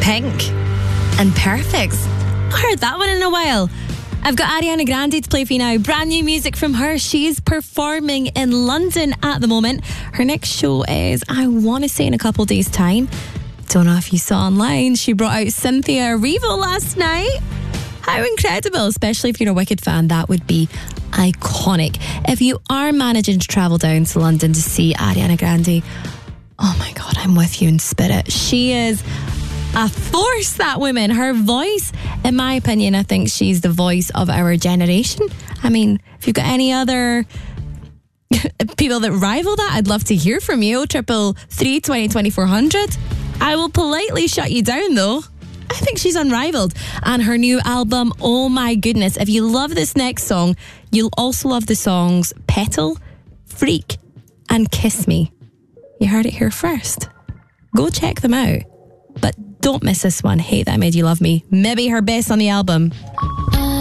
Pink and Perfect. I heard that one in a while. I've got Ariana Grande to play for you now. Brand new music from her. She is performing in London at the moment. Her next show is, I want to say, in a couple days' time. Don't know if you saw online, she brought out Cynthia Erivo last night. How incredible, especially if you're a Wicked fan. That would be iconic. If you are managing to travel down to London to see Ariana Grande, oh my God, I'm with you in spirit. She is a force, that woman. Her voice, in my opinion, I think she's the voice of our generation. I mean, if you've got any other people that rival that, I'd love to hear from you. 333 20 2400. I will politely shut you down though. I think she's unrivaled. And her new album, oh my goodness. If you love this next song, you'll also love the songs Petal, Freak and Kiss Me. You heard it here first. Go check them out. But don't miss this one. Hate That I Made You Love Me. Maybe her best on the album.